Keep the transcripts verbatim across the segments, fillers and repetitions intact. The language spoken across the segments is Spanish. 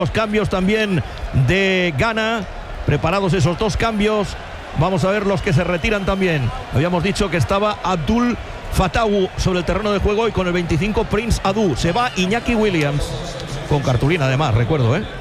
Los cambios también de Ghana, preparados esos dos cambios. Vamos a ver los que se retiran también. Habíamos dicho que estaba Abdul Fatawu sobre el terreno de juego y con el veinticinco Prince Adu. Se va Iñaki Williams, con cartulina además, recuerdo, ¿eh?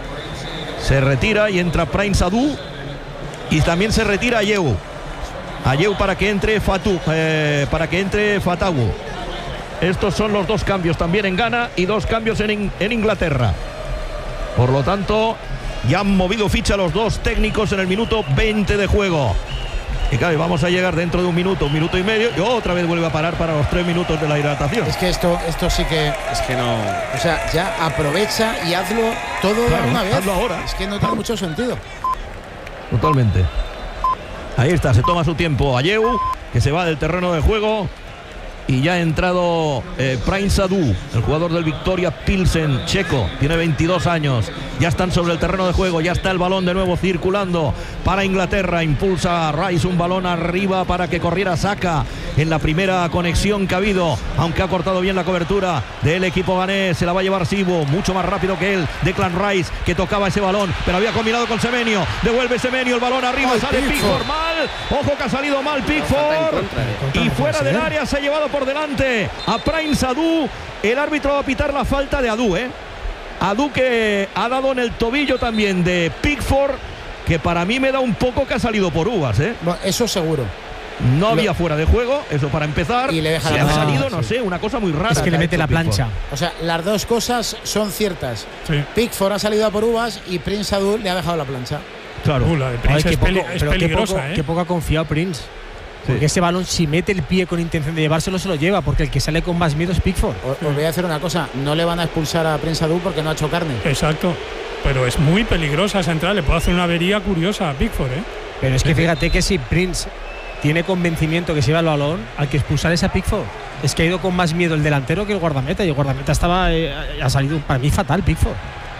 Se retira y entra Prince Adu y también se retira Ayew. Ayew para que entre Fatu, eh, para que entre Fatawu. Estos son los dos cambios también en Ghana y dos cambios en, en Inglaterra. Por lo tanto, ya han movido ficha los dos técnicos en el minuto veinte de juego. Y claro, vamos a llegar dentro de un minuto, un minuto y medio, y otra vez vuelve a parar para los tres minutos de la hidratación. Es que esto, esto sí que es que no. O sea, ya aprovecha y hazlo todo claro, de una vez. Hazlo ahora. Es que no tiene mucho sentido. Totalmente. Ahí está, se toma su tiempo Ayew, que se va del terreno de juego. Y ya ha entrado eh, Prince Adu, el jugador del Victoria Pilsen checo, tiene veintidós años. Ya están sobre el terreno de juego, ya está el balón de nuevo circulando para Inglaterra. Impulsa Rice un balón arriba para que corriera Saka en la primera conexión que ha habido, aunque ha cortado bien la cobertura del equipo ganés. Se la va a llevar Sibo, mucho más rápido que él. Declan Rice, que tocaba ese balón, pero había combinado con Semenyo. Devuelve Semenyo, el balón arriba, Ay, sale Pickford mal. Ojo que ha salido mal Pickford. Y fuera del área se ha llevado por delante a Prince Adu. El árbitro va a pitar la falta de Adu, ¿eh? Adu, que ha dado en el tobillo también de Pickford, que para mí me da un poco que ha salido por uvas, ¿eh? Bueno, eso seguro. No había Lo... fuera de juego, eso para empezar. Y le deja si la ha mano, salido, no sí. sé, una cosa muy rara. Es que le mete la plancha. O sea, las dos cosas son ciertas. Sí. Pickford ha salido a por uvas y Prince Adu le ha dejado la plancha. Claro. Uh, la de Prince Ay, es, poco, peli es pero peligrosa, qué poco, ¿eh? qué poco ha confiado Prince. Porque Sí. ese balón, si mete el pie con intención de llevárselo, se lo lleva. Porque el que sale con más miedo es Pickford. Os, os voy a decir una cosa: no le van a expulsar a Prince Adu porque no ha hecho carne. Exacto. Pero es muy peligrosa esa entrada. Le puede hacer una avería curiosa a Pickford, ¿eh? Pero es que fíjate que si Prince tiene convencimiento que se lleva el balón, al que expulsar es a Pickford. Es que ha ido con más miedo el delantero que el guardameta. Y el guardameta estaba eh, ha salido para mí fatal, Pickford.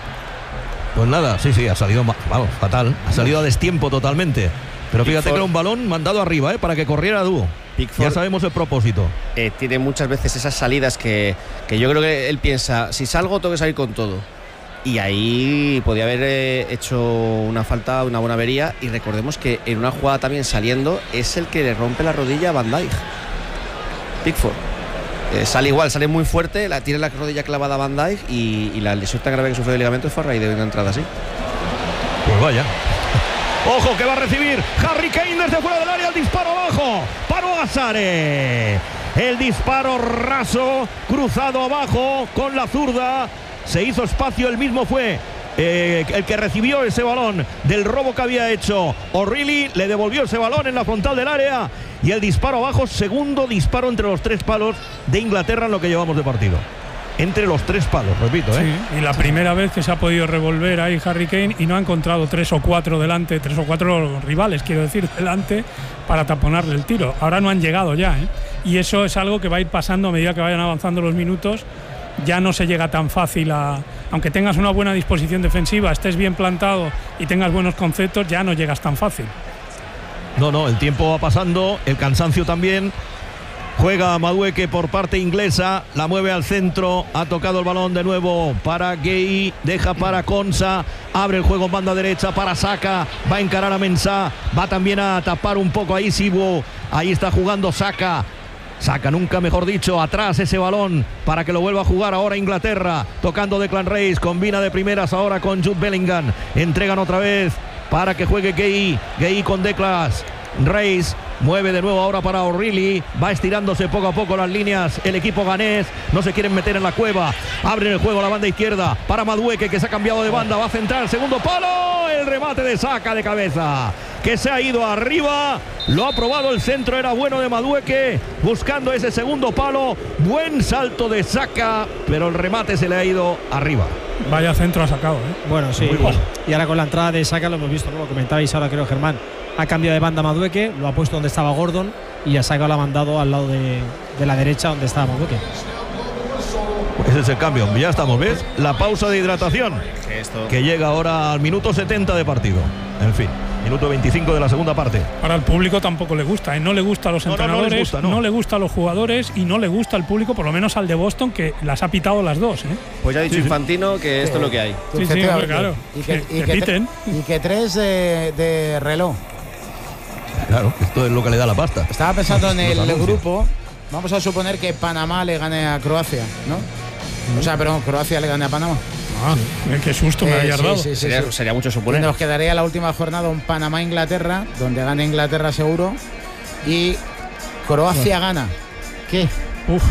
Pues nada, sí, sí, ha salido, vamos, fatal. Ha salido a destiempo totalmente. Pero fíjate Pickford, que era un balón mandado arriba, ¿eh? Para que corriera Adu. Pickford, ya sabemos el propósito. Eh, tiene muchas veces esas salidas que, que yo creo que él piensa, si salgo tengo que salir con todo. Y ahí podía haber eh, hecho una falta, una buena avería. Y recordemos que en una jugada también saliendo es el que le rompe la rodilla a Van Dijk. Pickford. Eh, sale igual, sale muy fuerte, la tiene la rodilla clavada a Van Dijk y, y la lesión tan grave que sufrió de ligamento fue a raíz de una entrada así. Pues vaya. Ojo que va a recibir Harry Kane desde fuera del área, el disparo abajo. Paró Azare. El disparo raso, cruzado abajo con la zurda. Se hizo espacio, el mismo fue eh, el que recibió ese balón del robo que había hecho O'Reilly. Le devolvió ese balón en la frontal del área. Y el disparo abajo, segundo disparo entre los tres palos de Inglaterra en lo que llevamos de partido. Entre los tres palos, repito, ¿eh? Sí, y la primera vez que se ha podido revolver ahí Harry Kane y no ha encontrado tres o cuatro delante, tres o cuatro rivales, quiero decir, delante para taponarle el tiro. Ahora no han llegado ya, ¿eh? Y eso es algo que va a ir pasando a medida que vayan avanzando los minutos. Ya no se llega tan fácil a... Aunque tengas una buena disposición defensiva, estés bien plantado y tengas buenos conceptos, ya no llegas tan fácil. No, no, el tiempo va pasando, el cansancio también. Juega Madueke por parte inglesa, la mueve al centro, ha tocado el balón de nuevo para Gay, deja para Konsa, abre el juego en banda derecha para Saka, va a encarar a Mensah, va también a tapar un poco ahí Sibo, ahí está jugando Saka. Saka, nunca mejor dicho, atrás ese balón para que lo vuelva a jugar ahora Inglaterra, tocando Declan Rice, combina de primeras ahora con Jude Bellingham, entregan otra vez para que juegue Gay, Gay con Declan Rice, mueve de nuevo ahora para O'Reilly, va estirándose poco a poco las líneas el equipo ganés, no se quieren meter en la cueva, abre el juego a la banda izquierda para Madueke, que se ha cambiado de banda, va a centrar el segundo palo, el remate de Saka de cabeza, que se ha ido arriba, lo ha probado el centro, era bueno de Madueke, buscando ese segundo palo, buen salto de Saka, pero el remate se le ha ido arriba. Vaya centro ha sacado, ¿eh? Bueno, sí, Muy y ahora con la entrada de Saka lo hemos visto, ¿no? Lo comentabais ahora, creo, Germán. Ha cambiado de banda Madueke, lo ha puesto donde estaba Gordon y a Saka lo ha mandado al lado de, de la derecha donde estaba Madueke. Ese es el cambio. Ya estamos, ¿ves? La pausa de hidratación Que esto... que llega ahora al minuto setenta de partido. En fin, minuto veinticinco de la segunda parte. Para el público tampoco le gusta, ¿eh? No le gusta a los No, no, no entrenadores, les gusta, no. no le gusta a los jugadores y no le gusta al público, por lo menos al de Boston, que las ha pitado las dos, ¿eh? Pues ya ha dicho Sí, sí. Infantino que esto es lo que hay. Sí, sí, Efectivamente. hombre, claro. Y que, Que- y que que piten. tre- y que tres de, de reloj. Claro, esto es lo que le da la pasta. Estaba pensando en Los el anuncios. grupo. Vamos a suponer que Panamá le gane a Croacia, ¿no? O sea, perdón, Croacia le gane a Panamá. Ah, qué susto me Eh, habías sí, dado. sí, sí, Sería, sí. sería mucho Y suponer. nos quedaría la última jornada un Panamá-Inglaterra, donde gane Inglaterra seguro. Y Croacia gana. ¿Qué? Uf.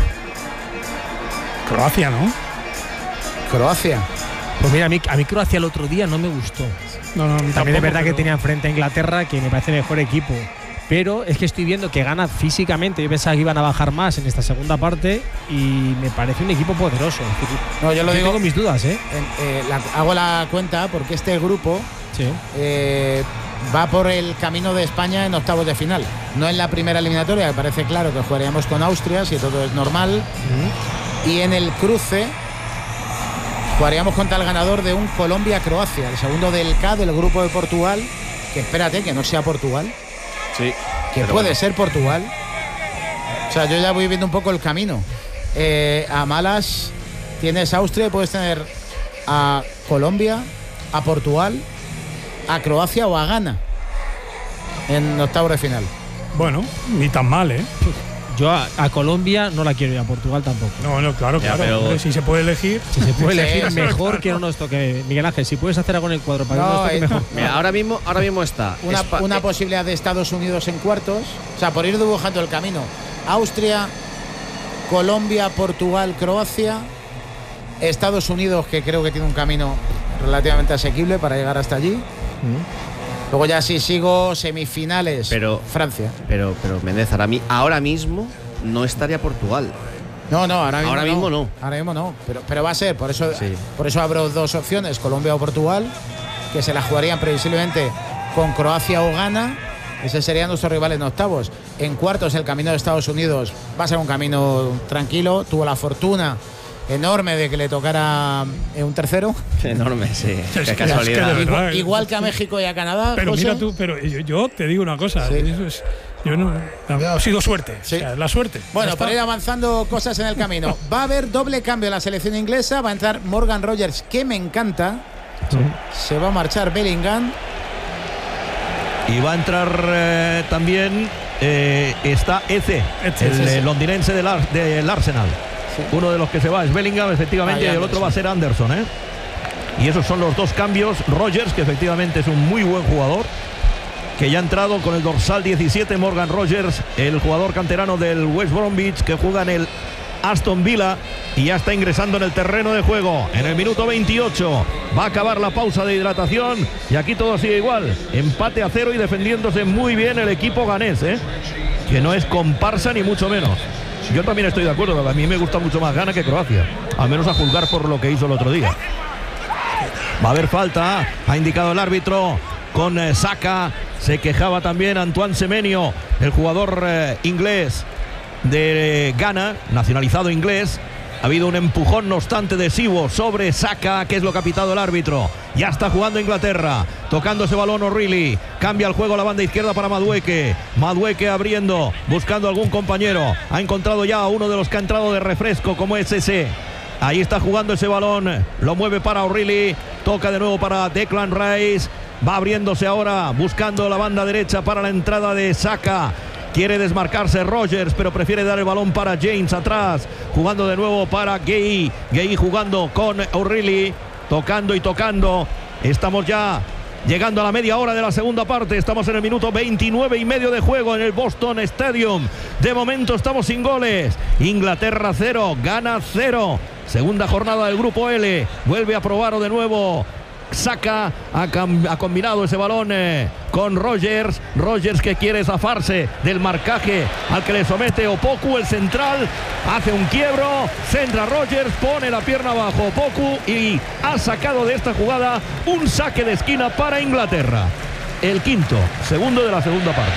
Croacia, ¿no? Croacia. Pues mira, a mí, a mí Croacia el otro día no me gustó. No, no, a mí También tampoco, es verdad que pero- tenía enfrente a Inglaterra, que me parece mejor equipo. Pero es que estoy viendo que gana físicamente. Yo pensaba que iban a bajar más en esta segunda parte y me parece un equipo poderoso. No, yo lo digo. tengo mis dudas, ¿eh? en- eh, la- hago la cuenta porque este grupo Sí. eh, va por el camino de España en octavos de final. No en la primera eliminatoria, que parece claro que jugaríamos con Austria, si todo es normal. Y en el cruce jugaríamos contra el ganador de un Colombia-Croacia, el segundo del K del grupo de Portugal. Que espérate, que no sea Portugal. Sí. Que pero puede bueno. ser Portugal. O sea, yo ya voy viendo un poco el camino. Eh, a malas tienes Austria y puedes tener a Colombia, a Portugal, a Croacia o a Ghana en octavos de final. Bueno, ni tan mal, ¿eh? Yo a, a Colombia no la quiero y a Portugal tampoco. No, no, claro, Ya, claro. pero- Hombre, si se puede elegir. Si se puede Sí, elegir eso mejor que no nos toque. Miguel Ángel, si puedes hacer algo en el cuadro para que No, no nos toque eh, mejor. Mira, ahora mismo, ahora mismo está. Una, Espa- una eh, posibilidad de Estados Unidos en cuartos. O sea, por ir dibujando el camino. Austria, Colombia, Portugal, Croacia. Estados Unidos, que creo que tiene un camino relativamente asequible para llegar hasta allí. Luego ya si sigo semifinales, Pero- Francia. Pero, pero Méndez, ahora, mi- ahora mismo no estaría Portugal. No, no, ahora mismo, Ahora mismo no. Ahora mismo no. Pero, pero va a ser, por eso, Sí. por eso abro dos opciones, Colombia o Portugal, que se la jugarían previsiblemente con Croacia o Ghana. Ese serían nuestros rivales en octavos. En cuartos, el camino de Estados Unidos va a ser un camino tranquilo. Tuvo la fortuna enorme de que le tocara eh, un tercero. Enorme, sí. Es Qué que- casualidad. es que de verdad. Igual, igual que a México y a Canadá. Pero José. mira tú, pero yo, yo te digo una cosa. Sí. Eso es, yo no, ha sido suerte. Sí. O sea, la suerte. Bueno, Ya para está. ir avanzando cosas en el camino. Va a haber doble cambio en la selección inglesa. Va a entrar Morgan Rogers, que me encanta. Se va a marchar Bellingham. Y va a entrar eh, también, eh, está Eze, Eze, el sí, sí. eh, londinense del, Ar- del Arsenal. Uno de los que se va es Bellingham, efectivamente, Ah, y y el otro Anderson. va a ser Anderson. ¿eh? Y esos son los dos cambios. Rogers, que efectivamente es un muy buen jugador, que ya ha entrado con el dorsal diecisiete. Morgan Rogers, el jugador canterano del West Bromwich, que juega en el Aston Villa y ya está ingresando en el terreno de juego en el minuto veintiocho. Va a acabar la pausa de hidratación y aquí todo sigue igual, empate a cero y defendiéndose muy bien el equipo ganés, ¿eh? Que no es comparsa ni mucho menos. Yo también estoy de acuerdo, a mí me gusta mucho más Ghana que Croacia, al menos a juzgar por lo que hizo el otro día. Va a haber falta, ha indicado el árbitro con eh, Saka. Se quejaba también Antoine Semenyo, el jugador eh, inglés de Ghana, nacionalizado inglés. Ha habido un empujón, no obstante, de Siwo sobre Saka, que es lo que ha pitado el árbitro. Ya está jugando Inglaterra, tocando ese balón O'Reilly. Cambia el juego a la banda izquierda para Madueke. Madueke abriendo, buscando algún compañero. Ha encontrado ya a uno de los que ha entrado de refresco, como es ese. Ahí está jugando ese balón, lo mueve para O'Reilly. Toca de nuevo para Declan Rice. Va abriéndose ahora, buscando la banda derecha para la entrada de Saka. Quiere desmarcarse Rogers, pero prefiere dar el balón para James atrás. Jugando de nuevo para Gay. Gay jugando con O'Reilly. Tocando y tocando. Estamos ya llegando a la media hora de la segunda parte. Estamos en el minuto veintinueve y medio de juego en el Boston Stadium. De momento estamos sin goles. Inglaterra cero, Ghana cero. Segunda jornada del grupo L. Vuelve a probar de nuevo. Saka ha, ha combinado ese balón eh, con Rogers. Rogers que quiere zafarse del marcaje al que le somete Opoku, el central. Hace un quiebro, centra Rogers, pone la pierna abajo Opoku y ha sacado de esta jugada un saque de esquina para Inglaterra. El quinto, segundo de la segunda parte.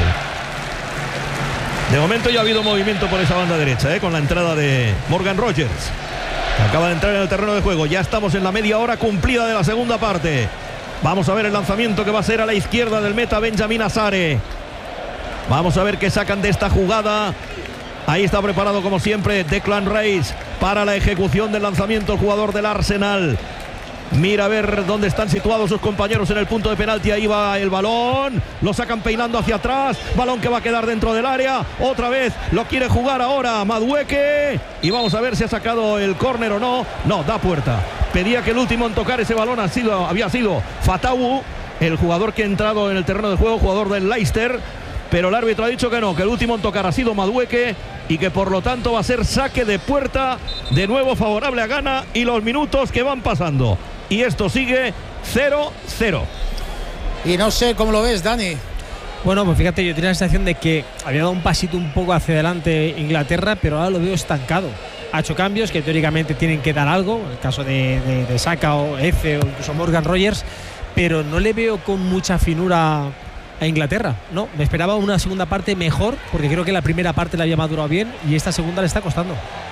De momento ya ha habido movimiento por esa banda derecha, eh, con la entrada de Morgan Rogers. Acaba de entrar en el terreno de juego. Ya estamos en la media hora cumplida de la segunda parte. Vamos a ver el lanzamiento que va a ser a la izquierda del meta Benjamin Azare. Vamos a ver qué sacan de esta jugada. Ahí está preparado como siempre Declan Rice para la ejecución del lanzamiento, el jugador del Arsenal. Mira a ver dónde están situados sus compañeros en el punto de penalti. Ahí va el balón. Lo sacan peinando hacia atrás. Balón que va a quedar dentro del área. Otra vez lo quiere jugar ahora Madueke. Y vamos a ver si ha sacado el córner o no. No, da puerta. Pedía que el último en tocar ese balón ha sido, había sido Fatawu, el jugador que ha entrado en el terreno de juego, jugador del Leicester. Pero el árbitro ha dicho que no, que el último en tocar ha sido Madueke y que por lo tanto va a ser saque de puerta, de nuevo favorable a Ghana, y los minutos que van pasando. Y esto sigue cero cero. Y no sé cómo lo ves, Dani. Bueno, pues fíjate, yo tenía la sensación de que había dado un pasito un poco hacia adelante Inglaterra, pero ahora lo veo estancado. Ha hecho cambios que teóricamente tienen que dar algo, en el caso de, de, de Saka o Efe o incluso Morgan Rogers, pero no le veo con mucha finura a Inglaterra. No, me esperaba una segunda parte mejor, porque creo que la primera parte la había madurado bien y esta segunda le está costando.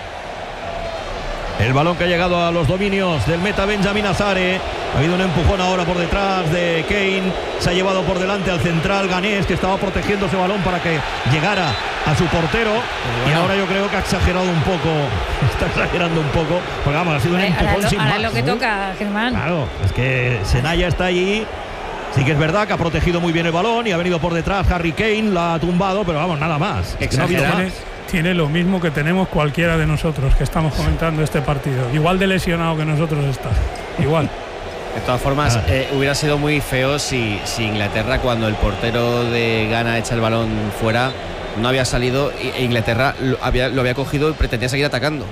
El balón que ha llegado a los dominios del meta Benjamin Azare. Ha habido un empujón ahora por detrás de Kane. Se ha llevado por delante al central ganés, que estaba protegiendo ese balón para que llegara a su portero. Bueno. Y ahora yo creo que ha exagerado un poco. Está exagerando un poco. Porque vamos, ha sido un empujón ahora lo, sin ahora más. Ahora lo que toca, Germán. Claro, es que Senaya está allí. Sí que es verdad que ha protegido muy bien el balón y ha venido por detrás Harry Kane, la ha tumbado, pero vamos, nada más. Es que no ha habido más. Tiene lo mismo que tenemos cualquiera de nosotros que estamos comentando este partido. Igual de lesionado que nosotros está. Igual. De todas formas, eh, hubiera sido muy feo si, si Inglaterra, cuando el portero de Ghana echa el balón fuera, no había salido e Inglaterra lo había, lo había cogido y pretendía seguir atacando.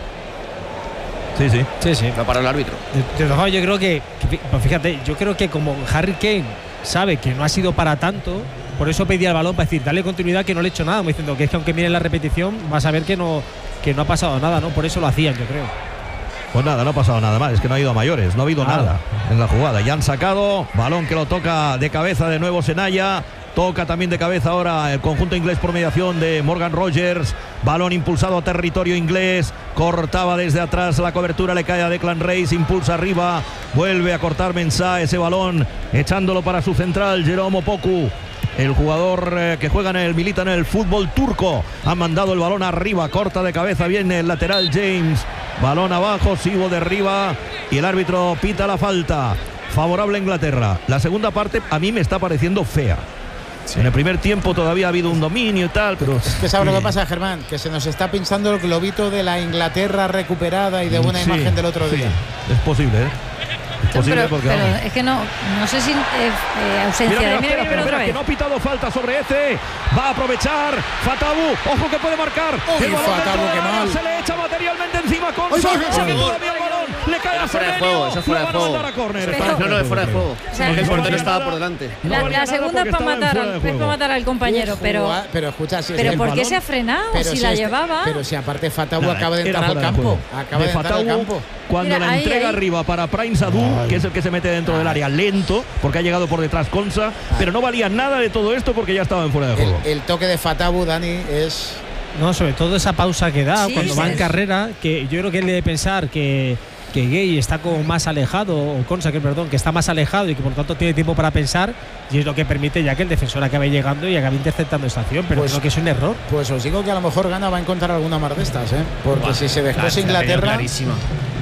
Sí, sí. Sí, sí. Lo paró el árbitro. De, de todas formas, yo creo que, que, pues fíjate, yo creo que como Harry Kane sabe que no ha sido para tanto, por eso pedía el balón para decir, dale continuidad, que no le he hecho nada, me diciendo que es que aunque mire la repetición vas a ver que no, que no ha pasado nada, ¿no? Por eso lo hacían, yo creo. Pues nada, no ha pasado nada más, es que no ha ido a mayores, no ha habido nada, nada en la jugada. Ya han sacado, balón que lo toca de cabeza de nuevo Senaya. Toca también de cabeza ahora el conjunto inglés por mediación de Morgan Rogers. Balón impulsado a territorio inglés. Cortaba desde atrás la cobertura, le cae a Declan Rice. Impulsa arriba. Vuelve a cortar Mensah ese balón, echándolo para su central, Jerome Opoku. El jugador eh, que juega en el, milita en el fútbol turco. Ha mandado el balón arriba, corta de cabeza, viene el lateral James. Balón abajo, Sibo de arriba. Y el árbitro pita la falta. Favorable a Inglaterra. La segunda parte a mí me está pareciendo fea. Sí. En el primer tiempo todavía ha habido un dominio y tal, pero es que sabes lo que pasa, Germán, que se nos está pinchando el globito de la Inglaterra recuperada y de buena sí, imagen del otro sí. día. Es posible, ¿eh? Es posible, pero, porque pero vamos. Es que no, no sé si eh, eh, ausencia mira, mira, de mira, espera, mira, espera, otra vez. Que no ha pitado falta sobre Eze. Va a aprovechar Fatawu. Ojo que puede marcar. Uy, el Fatawu, qué mal. Se le echa materialmente encima con ay, Sa- ay, ay, se ay, que ay, todavía el balón. Le cae a fuera de Semenyo. juego, eso es fuera de Lo van a juego. mandar a córner. Pero- No, no, es fuera de juego. O sea, Porque el no portero valía estaba nada. por delante. No La, valía la nada segunda es porque para estaba en matar, fuera al, de es para juego. matar al compañero, pero, Jugar, pero escucha, si es pero el ¿por qué balón, se ha frenado? pero Si si la este- llevaba. Pero si aparte Fatawu Nada, acaba de era entrar al fuera de campo. juego. Acaba de, de entrar al Fatawu, campo. cuando Mira, la ahí, entrega ahí. arriba para Prince Sadou, que es el que se mete dentro del área lento, porque ha llegado por detrás Konsa, pero no valía nada de todo esto porque ya estaba en fuera de El, juego. el toque de Fatawu, Dani, es No, sobre todo esa pausa que da Sí, cuando sí, va en sí. carrera, que yo creo que él debe pensar que, que Gay está como más alejado, o Konsa, que perdón, que está más alejado y que por lo tanto tiene tiempo para pensar, y es lo que permite ya que el defensor acabe llegando y acabe interceptando esta acción, pero Pues- creo que es un error. Pues os digo que a lo mejor Ghana va a encontrar alguna más de estas, ¿eh? Porque Buah, si se después la- la tenía Inglaterra. clarísima.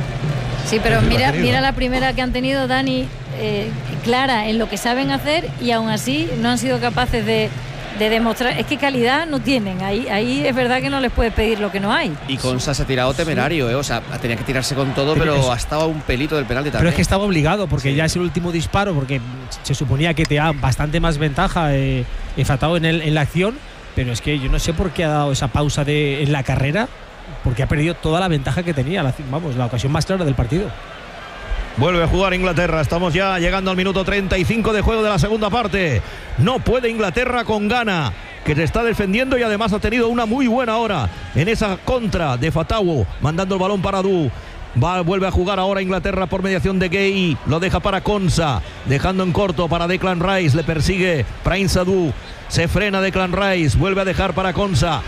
Sí, pero Sí, lo mira, ha tenido. mira la primera que han tenido, Dani, eh, clara en lo que saben hacer y aún así no han sido capaces de, de demostrar. Es que calidad no tienen. Ahí, ahí es verdad que no les puedes pedir lo que no hay. Y Konsa se ha tirado temerario, ¿eh? O sea, tenía que tirarse con todo, Pero pero es- ha estado a un pelito del penalti Pero también. es que estaba obligado, porque Sí. ya es el último disparo, porque se suponía que te da bastante más ventaja eh, eh, Fatawu en, el- en la acción, pero es que yo no sé por qué ha dado esa pausa de, en la carrera, porque ha perdido toda la ventaja que tenía, la, vamos, la ocasión más clara del partido. Vuelve a jugar Inglaterra. Estamos ya llegando al minuto treinta y cinco de juego de la segunda parte. No puede Inglaterra con Ghana, que se está defendiendo y además ha tenido una muy buena hora en esa contra de Fatawu, mandando el balón para Du. Va, vuelve a jugar ahora Inglaterra por mediación de Gay. Lo deja para Konsa, dejando en corto para Declan Rice. Le persigue Prince Sadou. Se frena Declan Rice. Vuelve a dejar para Konsa.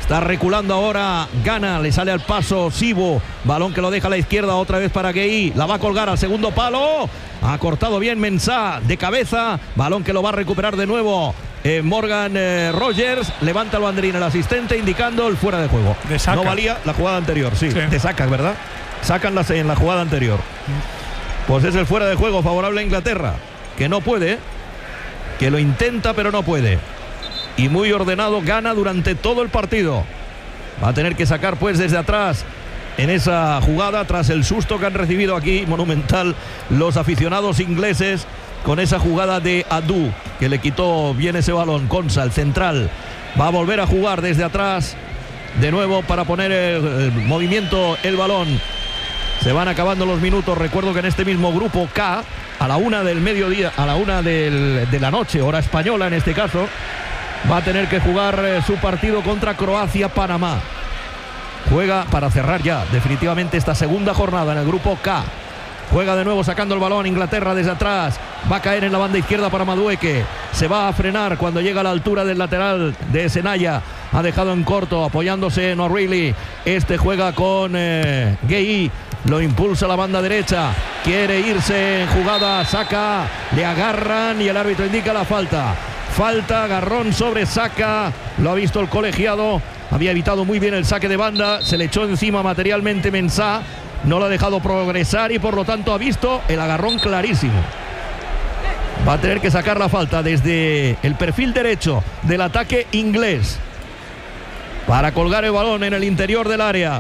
Está reculando ahora Ghana, le sale al paso Sibo, balón que lo deja a la izquierda otra vez para Gueye, la va a colgar al segundo palo, ha cortado bien Mensah de cabeza, balón que lo va a recuperar de nuevo eh, Morgan eh, Rogers, levanta el banderín el asistente indicando el fuera de juego. De Saka. No valía la jugada anterior, sí, Sí. te sacas, ¿verdad? Sacan las, en la jugada anterior. Pues es el fuera de juego favorable a Inglaterra, que no puede, que lo intenta pero no puede. Y muy ordenado Ghana durante todo el partido. Va a tener que sacar pues desde atrás en esa jugada tras el susto que han recibido aquí monumental los aficionados ingleses con esa jugada de Adu que le quitó bien ese balón. Konsa, el central, va a volver a jugar desde atrás de nuevo para poner el, el movimiento el balón. Se van acabando los minutos. Recuerdo que en este mismo grupo K, a la una del mediodía, a la una del, de la noche, hora española en este caso, va a tener que jugar eh, su partido contra Croacia-Panamá. Juega para cerrar ya definitivamente esta segunda jornada en el grupo K. Juega de nuevo sacando el balón Inglaterra desde atrás. Va a caer en la banda izquierda para Madueke. Se va a frenar cuando llega a la altura del lateral de Senaya. Ha dejado en corto apoyándose en O'Reilly. Este juega con eh, Gueye. Lo impulsa la banda derecha. Quiere irse en jugada. Saka. Le agarran y el árbitro indica la falta. Falta, agarrón sobre Saka. Lo ha visto el colegiado. Había evitado muy bien el saque de banda. Se le echó encima materialmente Mensah. No lo ha dejado progresar y por lo tanto ha visto el agarrón clarísimo. Va a tener que sacar la falta desde el perfil derecho del ataque inglés para colgar el balón en el interior del área.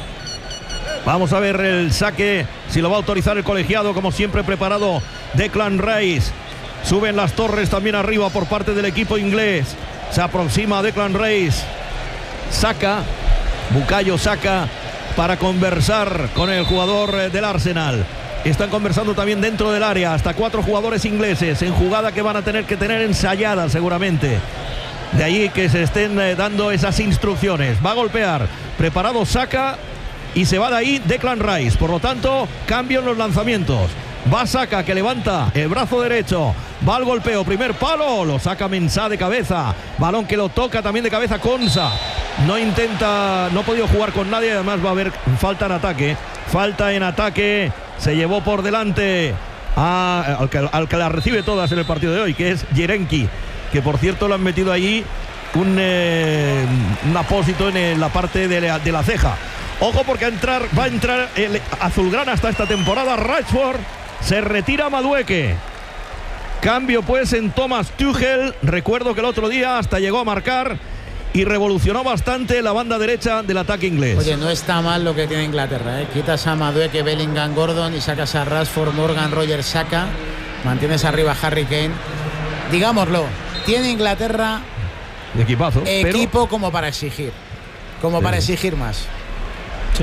Vamos a ver el saque, si lo va a autorizar el colegiado, como siempre preparado Declan Rice. Suben las torres también arriba por parte del equipo inglés. Se aproxima Declan Rice. Saka, Bukayo Saka, para conversar con el jugador del Arsenal. Están conversando también dentro del área. Hasta cuatro jugadores ingleses en jugada que van a tener que tener ensayada seguramente. De ahí que se estén eh, dando esas instrucciones. Va a golpear. Preparado Saka y se va de ahí Declan Rice. Por lo tanto, cambio en los lanzamientos. Va Saka, que levanta el brazo derecho. Va al golpeo, primer palo. Lo saca Mensah de cabeza. Balón que lo toca también de cabeza Konsa. No intenta, no ha podido jugar con nadie. Además va a haber falta en ataque. Falta en ataque. Se llevó por delante a, al, que, al que la recibe todas en el partido de hoy, que es Yerenki. Que por cierto le han metido ahí un, eh, un apósito en el, la parte de la, de la ceja. Ojo porque a entrar, va a entrar el azulgrana hasta esta temporada. Rashford. Se retira Madueke. Cambio pues en Thomas Tuchel. Recuerdo que el otro día hasta llegó a marcar y revolucionó bastante la banda derecha del ataque inglés. Oye, no está mal lo que tiene Inglaterra, ¿eh? Quitas a Madueke, Bellingham, Gordon y sacas a Rashford, Morgan, Rogers, Saka. Mantienes arriba a Harry Kane. Digámoslo, tiene Inglaterra de equipazo, equipo pero... como para exigir. Como sí. para exigir más. Sí.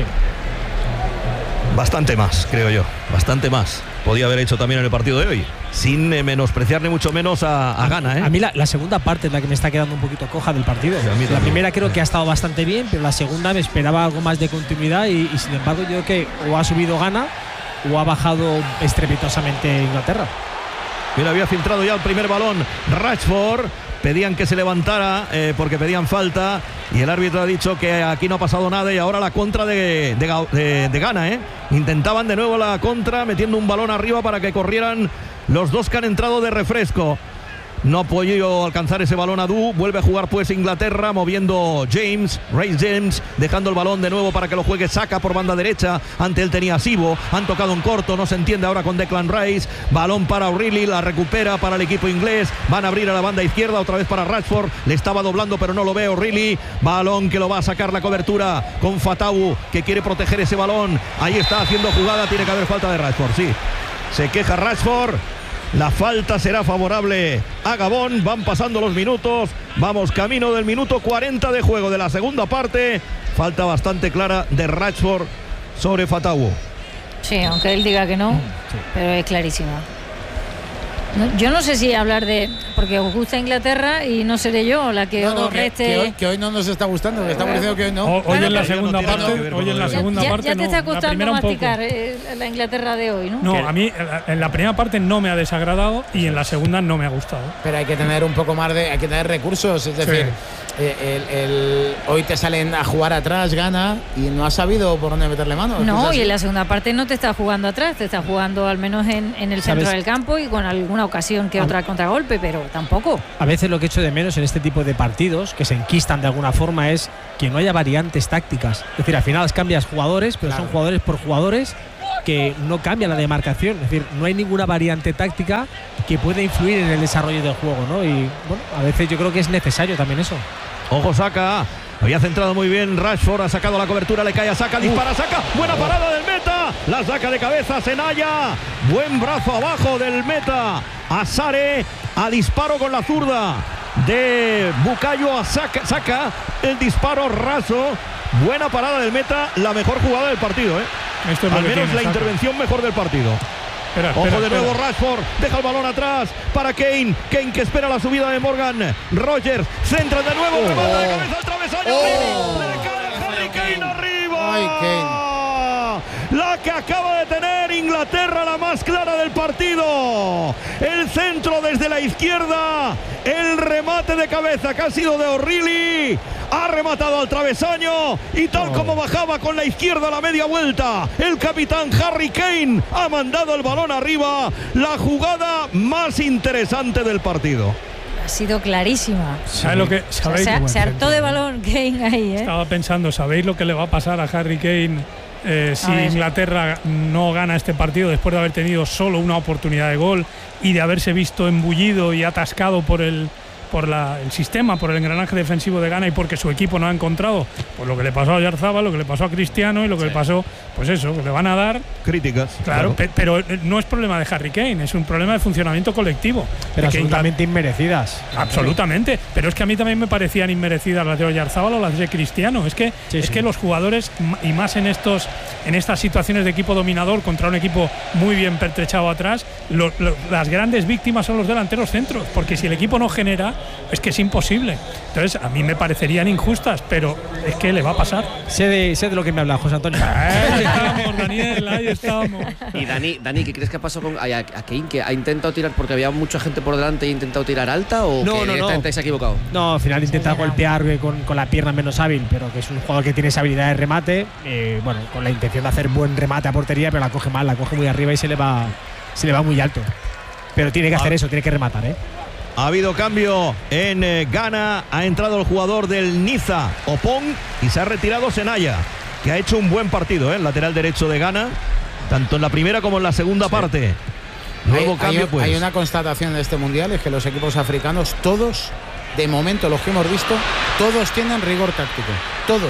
Bastante más, creo yo. Bastante más. Podía haber hecho también en el partido de hoy. Sin eh, menospreciar ni mucho menos a, a Ghana, ¿eh? A mí la, la segunda parte es la que me está quedando un poquito coja del partido. Sí, la primera creo que ha estado bastante bien, pero la segunda me esperaba algo más de continuidad y, y sin embargo yo creo que o ha subido Ghana o ha bajado estrepitosamente Inglaterra. Mira, había filtrado ya el primer balón Rashford. Pedían que se levantara eh, porque pedían falta y el árbitro ha dicho que aquí no ha pasado nada y ahora la contra de, de, de, de Ghana, ¿eh? Intentaban de nuevo la contra metiendo un balón arriba para que corrieran los dos que han entrado de refresco. No ha podido alcanzar ese balón Adu. Vuelve a jugar pues Inglaterra moviendo James, Ray James, dejando el balón de nuevo para que lo juegue Saka por banda derecha. Ante él tenía Sibo. Han tocado en corto, no se entiende ahora con Declan Rice. Balón para O'Reilly, la recupera para el equipo inglés. Van a abrir a la banda izquierda, otra vez para Rashford. Le estaba doblando pero no lo ve O'Reilly. Balón que lo va a sacar la cobertura con Fatawu, que quiere proteger ese balón. Ahí está haciendo jugada, tiene que haber falta de Rashford, sí. Se queja Rashford. La falta será favorable a Gabón. Van pasando los minutos. Vamos camino del minuto cuarenta de juego de la segunda parte. Falta bastante clara de Rashford sobre Fatawu. Sí, aunque él diga que no, sí. Pero es clarísima. No, yo no sé si hablar de... porque os gusta Inglaterra y no seré yo la que No, no, os que, reste. que hoy, que hoy no nos está gustando, que estamos diciendo que hoy no. O- hoy Claro, en la pero segunda no tiene nada que parte, ver con hoy en lo la de- segunda ya, parte ya te no, está la costando primera un poco. masticar eh, la Inglaterra de hoy, ¿no? No, a mí en la primera parte no me ha desagradado y en la segunda no me ha gustado. Pero hay que tener un poco más de, hay que tener recursos, es decir, eh, el, el- hoy te salen a jugar atrás, gana y no has sabido por dónde meterle mano. Es que No, es así. y en la segunda parte no te está jugando atrás, te está jugando al menos en, en el ¿Sabes? centro del campo y con alguna ocasión que Ah. otra contragolpe, pero tampoco. A veces lo que echo de menos en este tipo de partidos, que se enquistan de alguna forma, es que no haya variantes tácticas. Es decir, al final cambias jugadores, pero Claro. son jugadores por jugadores que no cambia la demarcación. Es decir, no hay ninguna variante táctica que pueda influir en el desarrollo del juego, ¿no? Y bueno, a veces yo creo que es necesario también eso. Ojo, Saka. Había centrado muy bien Rashford, ha sacado la cobertura, le cae a Saka, dispara Saka, buena parada del meta, la saca de cabeza Senaya, buen brazo abajo del meta, Asare, a disparo con la zurda de Bukayo a Saka, Saka, el disparo raso, buena parada del meta, la mejor jugada del partido, ¿eh? Esto es lo Al que menos tiene la Saka. intervención mejor del partido. Espera, Ojo espera, de nuevo espera. Rashford, deja el balón atrás para Kane, Kane que espera la subida de Morgan, Rogers, centra de nuevo, Oh. remata de cabeza al travesaño, Oh. le cae Harry Kane arriba. Ay, La que acaba de tener Inglaterra, la más clara del partido. El centro desde la izquierda, el remate de cabeza que ha sido de O'Reilly. Ha rematado al travesaño y tal como bajaba con la izquierda a la media vuelta, el capitán Harry Kane ha mandado el balón arriba. La jugada más interesante del partido. Ha sido clarísima. ¿Sabes lo que O sea, sabéis? se, se hartó de balón Kane ahí, ¿eh? Estaba pensando, ¿sabéis lo que le va a pasar a Harry Kane eh, si A ver. Inglaterra no gana este partido después de haber tenido solo una oportunidad de gol y de haberse visto embullido y atascado por el por la, el sistema, por el engranaje defensivo de Ghana y porque su equipo no ha encontrado pues lo que le pasó a Oyarzabal, lo que le pasó a Cristiano y lo que le pasó, pues eso, que le van a dar. Críticas. Claro, pe- pero no es problema de Harry Kane, es un problema de funcionamiento colectivo. Pero De que absolutamente inmerecidas. Absolutamente, pero es que a mí también me parecían inmerecidas las de Oyarzabal o las de Cristiano. Es que Sí, es sí. que los jugadores m- y más en estos en estas situaciones de equipo dominador contra un equipo muy bien pertrechado atrás, lo- lo- las grandes víctimas son los delanteros centros, porque si el equipo no genera es que es imposible. Entonces a mí me parecerían injustas, pero es que le va a pasar. Sé de, sé de lo que me habla José Antonio. Ahí estamos, Daniel, ahí estamos. Y Dani, Dani, ¿qué crees que ha pasado con a, a Kane? ¿Que ha intentado tirar porque había mucha gente por delante y ha intentado tirar alta o No, que no, no. directamente se ha equivocado? No, al final intenta golpear eh, con, con la pierna menos hábil, pero que es un jugador que tiene esa habilidad de remate, eh, bueno, con la intención de hacer buen remate a portería, pero la coge mal, la coge muy arriba y se le va, se le va muy alto. Pero tiene que hacer eso, tiene que rematar, ¿eh? Ha habido cambio en eh, Ghana, ha entrado el jugador del Niza, Opong, y se ha retirado Senaya, que ha hecho un buen partido, ¿eh? El lateral derecho de Ghana, tanto en la primera como en la segunda parte. Nuevo hay, cambio, hay- pues. hay una constatación de este mundial, es que los equipos africanos, todos, de momento los que hemos visto, todos tienen rigor táctico. Todos.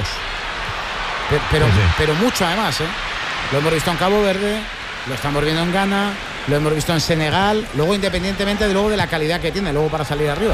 Pe- Pero, Sí, sí. pero mucho además, ¿eh? Lo hemos visto en Cabo Verde, lo estamos viendo en Ghana, lo hemos visto en Senegal, luego independientemente de luego de la calidad que tiene, luego para salir arriba,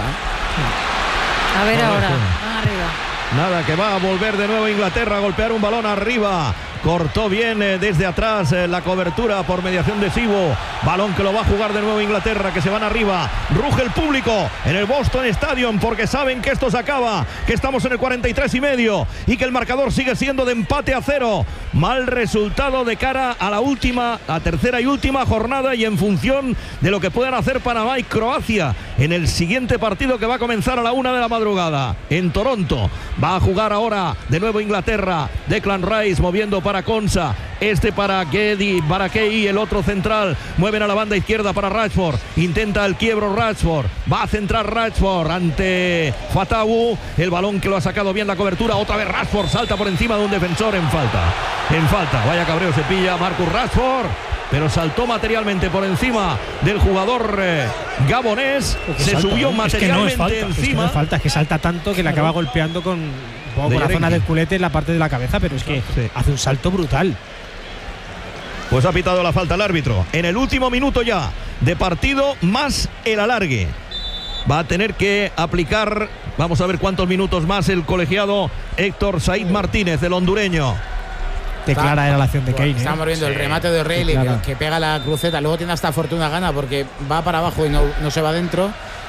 ¿eh? A ver Correcto. ahora, van arriba. Nada, que va a volver de nuevo Inglaterra a golpear un balón arriba. Cortó bien eh, desde atrás eh, la cobertura por mediación de Sibo. Balón que lo va a jugar de nuevo Inglaterra, que se van arriba. Ruge el público en el Boston Stadium porque saben que esto se acaba, que estamos en el cuarenta y tres y medio y que el marcador sigue siendo de empate a cero. Mal resultado de cara a la última, la tercera y última jornada y en función de lo que puedan hacer Panamá y Croacia en el siguiente partido que va a comenzar a la una de la madrugada en Toronto. Va a jugar ahora de nuevo Inglaterra. Declan Rice moviendo para Konsa. Este para Gedi, para Kei, el otro central. Mueven a la banda izquierda para Rashford. Intenta el quiebro Rashford. Va a centrar Rashford ante Fatawu. El balón que lo ha sacado bien la cobertura. Otra vez Rashford salta por encima de un defensor en falta. En falta. Vaya cabreo se pilla Marcus Rashford. Pero saltó materialmente por encima del jugador eh, gabonés. Porque Se salta, subió ¿eh? Es que no es materialmente falta, es que Es que encima. no falta, es que salta tanto que le acaba golpeando con, un poco De con la Yarenki. zona del culete en la parte de la cabeza, pero es que Sí. hace un salto brutal. Pues ha pitado la falta el árbitro. En el último minuto ya de partido más el alargue. Va a tener que aplicar, vamos a ver cuántos minutos más el colegiado Héctor Said Martínez, el hondureño. Qué clara era la acción de Bueno, Kane. ¿eh? Estamos viendo el remate de O'Reilly Qué clara. que, que pega la cruceta, luego tiene hasta fortuna gana porque va para abajo y no, no se va adentro.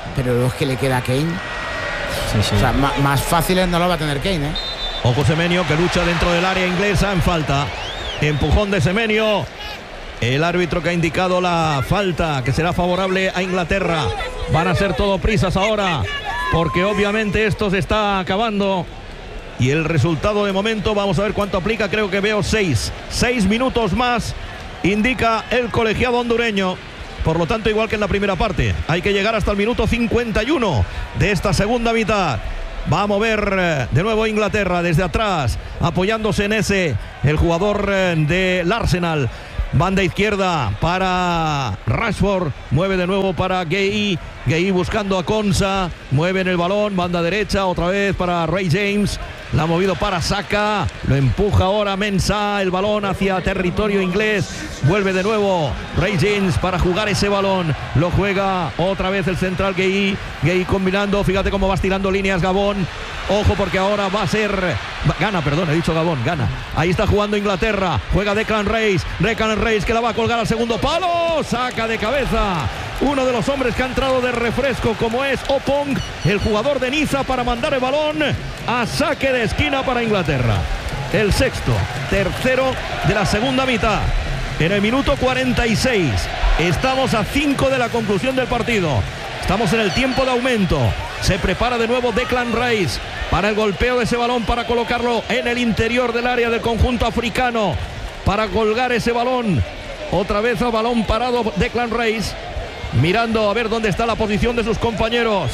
Pero luego es que le queda a Kane. Sí, sí. O sea, más, más fáciles no lo va a tener Kane, ¿eh? Ojo Semenyo, que lucha dentro del área inglesa en falta. Empujón de Semenyo. El árbitro que ha indicado la falta, que será favorable a Inglaterra. Van a ser todo prisas ahora, porque obviamente esto se está acabando. Y el resultado de momento, vamos a ver cuánto aplica. Creo que veo seis. Seis minutos más, indica el colegiado hondureño. Por lo tanto, igual que en la primera parte, hay que llegar hasta el minuto cincuenta y uno de esta segunda mitad. Va a mover de nuevo Inglaterra desde atrás, apoyándose en ese, el jugador del Arsenal. Banda izquierda para Rashford, mueve de nuevo para Gueye, Gueye buscando a Konsa, mueve en el balón, banda derecha, otra vez para Ray James, la ha movido para Saka, lo empuja ahora Mensah, el balón hacia territorio inglés, vuelve de nuevo Ray James para jugar ese balón, lo juega otra vez el central Gueye, Gueye combinando, fíjate cómo va estirando líneas Gabón, ojo porque ahora va a ser, gana, perdón, he dicho Gabón, gana, ahí está jugando Inglaterra, juega Declan Rice, Declan Rice que la va a colgar al segundo palo, saca de cabeza uno de los hombres que ha entrado de refresco como es Opong, el jugador de Niza, para mandar el balón a saque de esquina para Inglaterra. El sexto, tercero de la segunda mitad. En el minuto cuarenta y seis, estamos a cinco de la conclusión del partido. Estamos en el tiempo de aumento. Se prepara de nuevo Declan Rice para el golpeo de ese balón, para colocarlo en el interior del área del conjunto africano, para colgar ese balón. Otra vez a balón parado Declan Rice, mirando a ver dónde está la posición de sus compañeros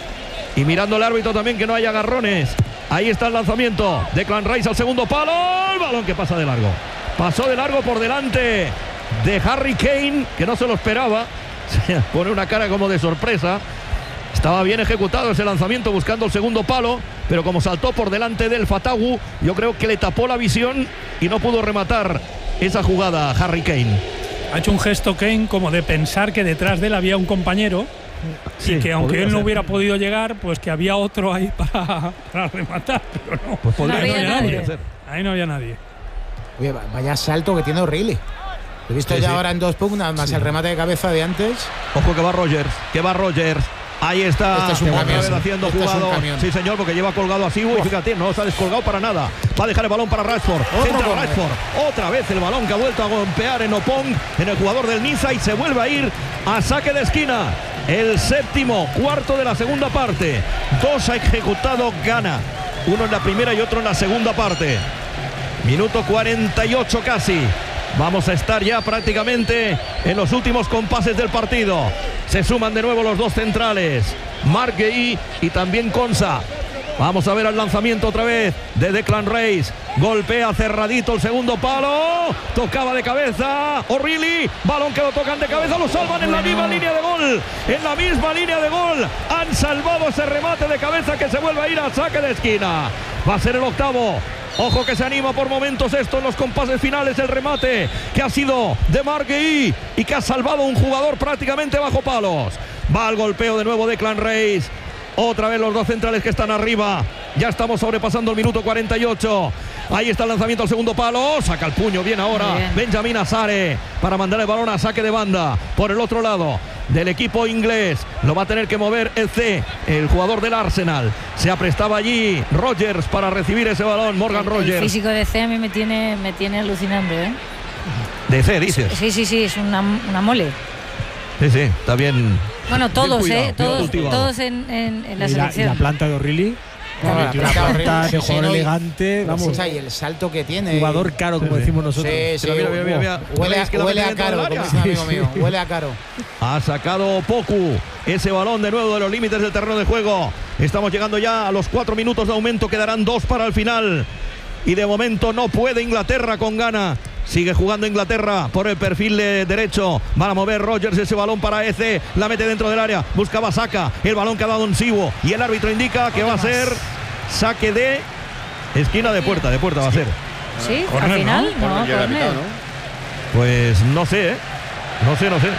y mirando al árbitro también que no haya agarrones. Ahí está el lanzamiento, Declan Rice al segundo palo, el balón que pasa de largo, pasó de largo por delante de Harry Kane, que no se lo esperaba, se pone una cara como de sorpresa. Estaba bien ejecutado ese lanzamiento buscando el segundo palo, pero como saltó por delante del Fatawu, yo creo que le tapó la visión y no pudo rematar esa jugada Harry Kane. Ha hecho un gesto Kane como de pensar que detrás de él había un compañero, sí, y que aunque él no ser. hubiera podido llegar, pues que había otro ahí para, para rematar, pero no. Pues podría, ahí no había nadie. nadie. Ahí no había nadie. Oye, vaya salto que tiene O'Reilly. He visto sí, ya sí. ahora en dos pugnas, más sí. el remate de cabeza de antes. Ojo que va Rogers, que va Rogers. Ahí está, este es un otra camión, vez haciendo este jugado. Es sí, señor, porque lleva colgado así. Uy, fíjate, no se ha descolgado para nada. Va a dejar el balón para Rashford. Centra Rashford. Otra vez el balón que ha vuelto a golpear en Opong, en el jugador del Niza, y se vuelve a ir a saque de esquina. El séptimo cuarto de la segunda parte. Dos ha ejecutado Ghana. Uno en la primera y otro en la segunda parte. Minuto cuarenta y ocho casi. Vamos a estar ya prácticamente en los últimos compases del partido. Se suman de nuevo los dos centrales, Marc Gueye y también Konsa. Vamos a ver el lanzamiento otra vez de Declan Rice. Golpea cerradito el segundo palo. Tocaba de cabeza O'Reilly. Balón que lo tocan de cabeza. Lo salvan en la misma línea de gol. En la misma línea de gol. Han salvado ese remate de cabeza que se vuelve a ir a saque de esquina. Va a ser el octavo. Ojo que se anima por momentos esto en los compases finales, el remate que ha sido de Marc Gueye y que ha salvado a un jugador prácticamente bajo palos. Va al golpeo de nuevo Declan Rice. Otra vez los dos centrales que están arriba. Ya estamos sobrepasando el minuto cuarenta y ocho. Ahí está el lanzamiento al segundo palo. Saca el puño bien ahora bien. Benjamin Azare para mandar el balón a saque de banda. Por el otro lado del equipo inglés lo va a tener que mover el C, el jugador del Arsenal. Se aprestaba allí Rogers para recibir ese balón. Morgan el, Rogers. El físico de C a mí me tiene, me tiene alucinando, ¿eh? De C, dices. Sí, sí, sí, es una, una mole. Sí, sí, está bien. Bueno, todos, bien ¿eh? Todos, todos en, en, en la y selección. La, y la planta de O'Reilly. No, la una planta de jugador elegante, vamos. Y el salto que tiene. Jugador caro, como sí, decimos nosotros. Sí, sí, mira, mira, mira, mira. Huele, a, huele a caro, como dice un amigo mío. Huele a caro. Ha sacado Poku ese balón de nuevo de los límites del terreno de juego. Estamos llegando ya a los cuatro minutos de aumento. Quedarán dos para el final. Y de momento no puede Inglaterra con Ghana. Sigue jugando Inglaterra por el perfil de derecho. Van a mover Rogers ese balón para E C. La mete dentro del área. Buscaba Saka. El balón que ha dado en Siwo. Y el árbitro indica que va a ser saque de esquina de puerta. De puerta va a ser. Sí, al final. No, no, no, no. Pues no sé, ¿eh? No sé, no sé.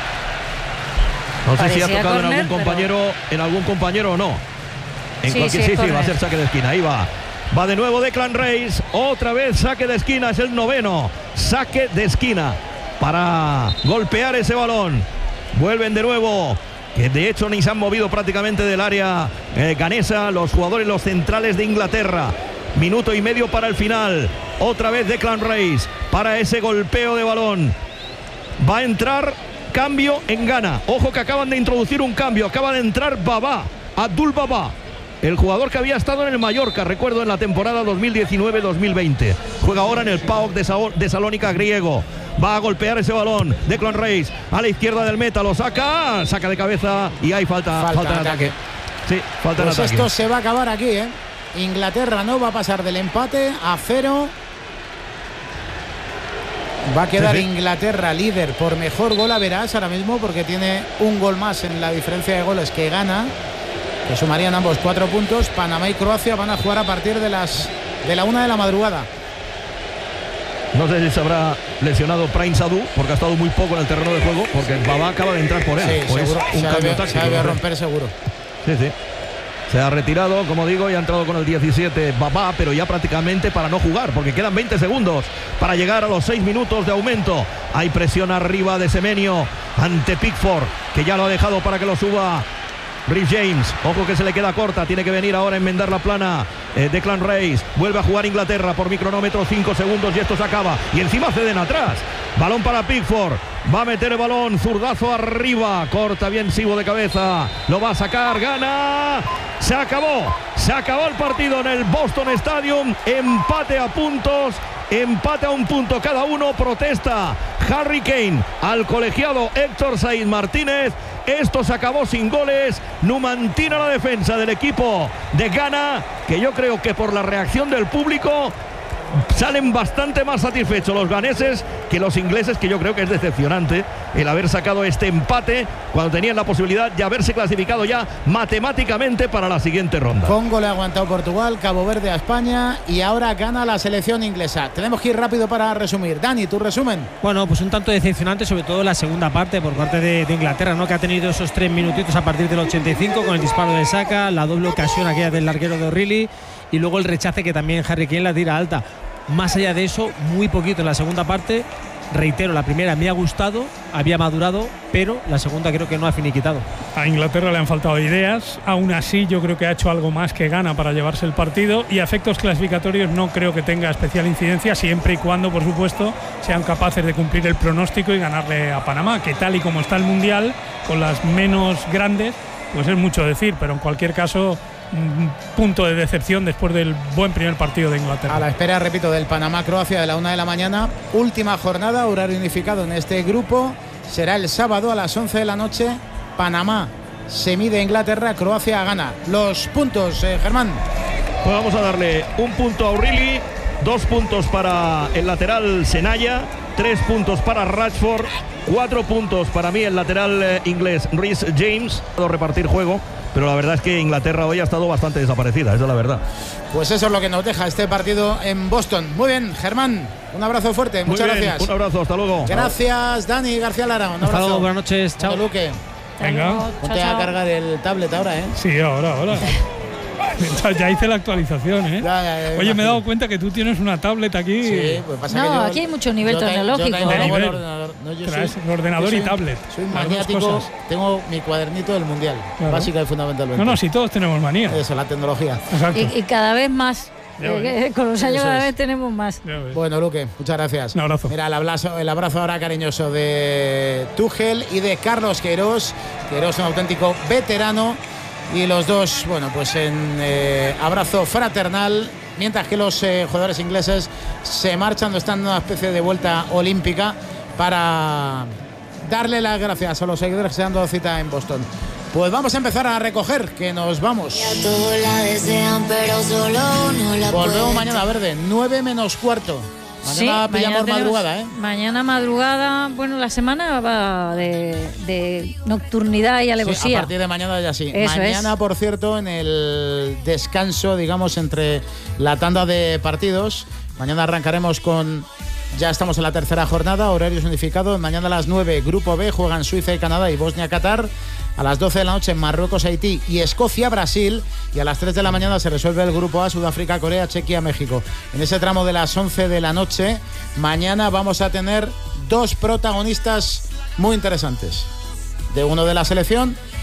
No sé si ha tocado corner, en algún compañero, pero... en algún compañero o no. En sí, cualquier sí, sí, sí, va a ser saque de esquina. Ahí va. Va de nuevo Declan Rice, otra vez saque de esquina, es el noveno saque de esquina para golpear ese balón. Vuelven de nuevo que de hecho ni se han movido prácticamente del área eh, ganesa los jugadores, los centrales de Inglaterra. Minuto y medio para el final. Otra vez Declan Rice para ese golpeo de balón. Va a entrar cambio en Ghana. Ojo que acaban de introducir un cambio. Acaba de entrar Baba, Abdul Baba, el jugador que había estado en el Mallorca, recuerdo, en la temporada dos mil diecinueve dos mil veinte. Juega ahora en el P A O K de, de Salónica griego. Va a golpear ese balón. Declan Rice a la izquierda del meta. Lo saca. Saca de cabeza. Y hay falta. Falta, falta en ataque. ataque. Sí, falta pues en ataque. Esto se va a acabar aquí, ¿eh? Inglaterra no va a pasar del empate a cero. Va a quedar Sí, sí. Inglaterra líder por mejor gol a verás ahora mismo, porque tiene un gol más en la diferencia de goles que gana, que sumarían ambos cuatro puntos. Panamá y Croacia van a jugar a partir de las de la una de la madrugada. No sé si se habrá lesionado Prime Sadou, porque ha estado muy poco en el terreno de juego, porque Baba acaba de entrar por él. Sí, Pues seguro. un Se cambio debe, táctico. se debe ¿no? romper seguro. Sí, sí. Se ha retirado, como digo, y ha entrado con el diecisiete Baba, pero ya prácticamente para no jugar, porque quedan veinte segundos para llegar a los seis minutos de aumento. Hay presión arriba de Semenyo ante Pickford, que ya lo ha dejado para que lo suba Rhys James. Ojo que se le queda corta, tiene que venir ahora a enmendar la plana. eh, Declan Rice vuelve a jugar Inglaterra por micronómetro, cinco segundos y esto se acaba. Y encima ceden atrás. Balón para Pickford. Va a meter el balón, zurdazo arriba, corta bien Sibo de cabeza, lo va a sacar, gana. Se acabó, se acabó el partido en el Boston Stadium. Empate a puntos, empate a un punto cada uno. Protesta Harry Kane al colegiado Héctor Said Martínez. Esto se acabó sin goles. Numantina la defensa del equipo de Ghana, que yo creo que por la reacción del público salen bastante más satisfechos los ganeses que los ingleses, que yo creo que es decepcionante el haber sacado este empate cuando tenían la posibilidad de haberse clasificado ya matemáticamente para la siguiente ronda. Congo le ha aguantado Portugal, Cabo Verde a España y ahora gana la selección inglesa. Tenemos que ir rápido para resumir. Dani, tu resumen. Bueno, pues un tanto decepcionante, sobre todo la segunda parte por parte de, de Inglaterra, ¿no? Que ha tenido esos tres minutitos a partir del ochenta y cinco con el disparo de Saka, la doble ocasión aquella del larguero de O'Reilly y luego el rechace que también Harry Kane la tira alta. Más allá de eso, muy poquito en la segunda parte. Reitero, la primera me ha gustado, había madurado, pero la segunda creo que no ha finiquitado. A Inglaterra le han faltado ideas, aún así yo creo que ha hecho algo más que gana para llevarse el partido, y a efectos clasificatorios no creo que tenga especial incidencia, siempre y cuando, por supuesto, sean capaces de cumplir el pronóstico y ganarle a Panamá, que tal y como está el Mundial, con las menos grandes, pues es mucho decir, pero en cualquier caso, un punto de decepción después del buen primer partido de Inglaterra. A la espera, repito, del Panamá-Croacia de la una de la mañana. Última jornada, horario unificado en este grupo. Será el sábado a las once de la noche. Panamá se mide a Inglaterra, Croacia gana. Los puntos, eh, Germán. Pues vamos a darle un punto a O'Reilly, dos puntos para el lateral Senaya, tres puntos para Rashford, cuatro puntos para mí el lateral eh, inglés Rhys James. Puedo repartir juego, pero la verdad es que Inglaterra hoy ha estado bastante desaparecida, esa es la verdad. Pues eso es lo que nos deja este partido en Boston. Muy bien, Germán, un abrazo fuerte, Muy muchas bien, gracias. Un abrazo, hasta luego. Gracias, Dani García Lara, un Hasta abrazo. luego, buenas noches, chao. Bueno, Luque, Venga. ponte a cargar el tablet ahora, ¿eh? Sí, ahora, ahora. Ya hice la actualización, ¿eh? Ya, ya, ya, Oye, me he imagino. dado cuenta que tú tienes una tablet aquí. Sí, pues pasa No, que yo- aquí hay mucho nivel yo ta- yo tecnológico, también ¿eh? tengo el Nivel. ordenador. No, yo Traes soy- el ordenador yo y soy- tablet, Soy las dos maniático, cosas. tengo mi cuadernito del Mundial, Claro. básica y fundamentalmente. No, no, si todos tenemos manía. Eso, la tecnología. Exacto. Y, y cada vez más. Ya Eh, ves. que con los años Eso cada es. vez tenemos más. Ya ves. Bueno, Luque, muchas gracias. Un abrazo. Mira, el abrazo, el abrazo ahora cariñoso de Tuchel y de Carlos Queiroz. Queiroz, un auténtico veterano. Y los dos, bueno, pues en eh, abrazo fraternal. Mientras que los eh, jugadores ingleses se marchan, están en una especie de vuelta olímpica para darle las gracias a los seguidores que se han dado cita en Boston. Pues vamos a empezar a recoger, que nos vamos. A todos la desean, pero solo uno la Volvemos puede mañana verde, nueve menos cuarto. Mañana Sí, pillamos mañana tenemos- madrugada, ¿eh? Mañana madrugada, bueno, la semana va de, de nocturnidad y Sí, a alevosía. partir de mañana ya sí. Eso mañana, es. por cierto, en el descanso, digamos, entre la tanda de partidos. Mañana arrancaremos con... Ya estamos en la tercera jornada, horarios unificados. Mañana a las nueve, Grupo B, juegan Suiza y Canadá y Bosnia-Qatar. A las doce de la noche, Marruecos-Haití y Escocia-Brasil. Y a las tres de la mañana se resuelve el Grupo A, Sudáfrica-Corea, Chequia-México. En ese tramo de las once de la noche, mañana vamos a tener dos protagonistas muy interesantes. De uno de la selección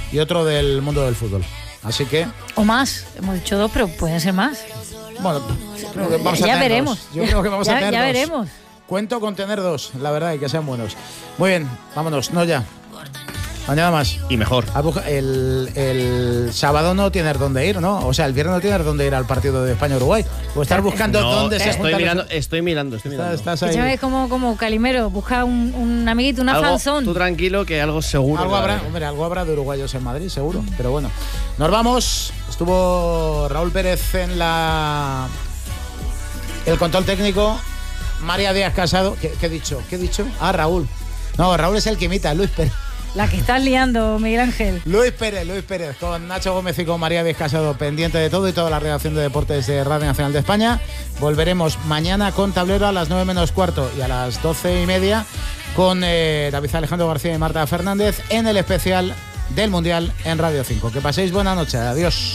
y otro del mundo del fútbol. Así que... O más, hemos dicho dos, pero pueden ser más. Bueno, creo que vamos ya, a ya tener veremos. dos. Yo creo que vamos ya, a tener ya dos. veremos. Cuento con tener dos, la verdad, y que sean buenos. Muy bien, vámonos, no ya. Mañana más. Y mejor. El, el sábado no tienes dónde ir, ¿no? O sea, el viernes no tienes dónde ir al partido de España-Uruguay. O estás buscando No, dónde se estoy juntan mirando, los- estoy mirando, estoy mirando. Estás, estás ahí. ¿Sabes cómo, como Calimero? Busca un, un amiguito, una Algo- fanzón. Tú tranquilo que algo seguro. Algo que va a habrá, haber. hombre, algo habrá de uruguayos en Madrid, seguro. Pero bueno, nos vamos. Estuvo Raúl Pérez en la el control técnico. María Díaz Casado. ¿Qué, qué he dicho? ¿Qué he dicho? Ah, Raúl. No, Raúl es el que imita, Luis Pérez. La que estás liando, Miguel Ángel. Luis Pérez, Luis Pérez, con Nacho Gómez y con María Díaz Casado, pendiente de todo y toda la redacción de deportes de Radio Nacional de España. Volveremos mañana con Tablero a las nueve menos cuarto y a las doce y media con eh, David Alejandro García y Marta Fernández en el especial del Mundial en Radio cinco. Que paséis buena noche. Adiós.